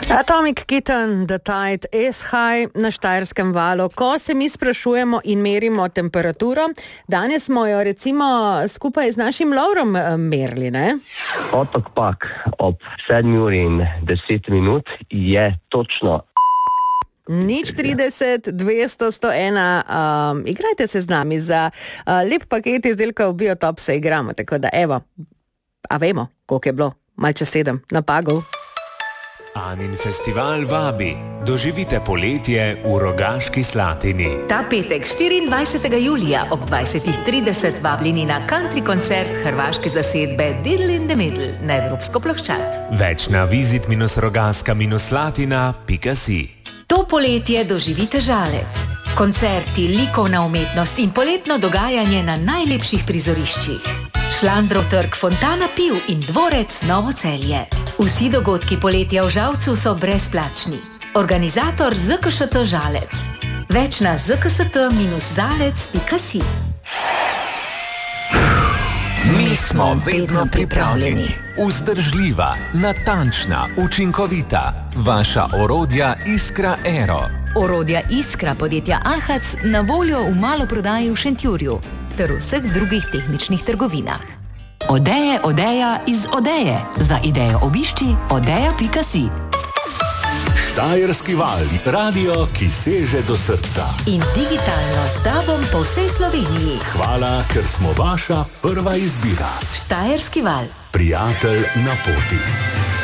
Atomic Kitten, The Tide is High na Štajerskem valu. Ko se mi sprašujemo in merimo temperaturo, danes smo jo recimo skupaj z našim Lovrom merili, ne? Otok Pag ob 7:10 je točno 030 200 101. Igrajte se z nami za lep paket izdelkov Biotop se igramo, tako da evo, a vemo, koliko je bilo, malce 7 na Pagu. Anin festival vabi. Doživite poletje v Rogaški Slatini. Ta petek 24. julija ob 20:30 vabljeni na country koncert hrvaške zasedbe Diddle in the Middle na Evropsko ploščad. Več na visit-rogaska-slatina.si. To poletje doživite Žalec. Koncerti, likovna umetnost in poletno dogajanje na najlepših prizoriščih. Šlandrov trg, Fontana piv in dvorec Novo Celje. Vsi dogodki poletja v Žalcu so brezplačni. Organizator ZKŠT Žalec. Več na zkst-zalec.si. Mi smo vedno pripravljeni. Vzdržljiva, natančna, učinkovita. Vaša orodja Iskra Aero. Orodja Iskra podjetja Ahac na voljo v maloprodaji v Šentjurju ter v vseh drugih tehničnih trgovinah. Odeja iz Odeje. Za idejo obišči odeja.si. Štajerski val, radio, ki seže do srca. In digitalno s tobom po vsej Sloveniji. Hvala, ker smo vaša prva izbira. Štajerski val. Prijatelj na poti.